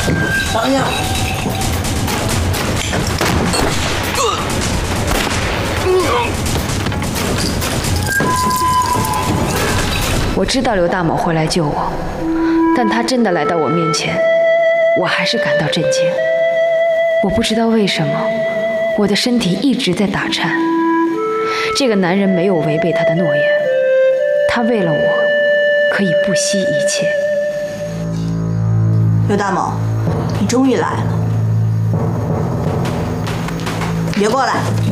等一下。 我知道刘大猛会来救我，但他真的来到我面前，我还是感到震惊。我不知道为什么，我的身体一直在打颤。这个男人没有违背他的诺言，他为了我可以不惜一切。 刘大猛，你终于来了，你别过来。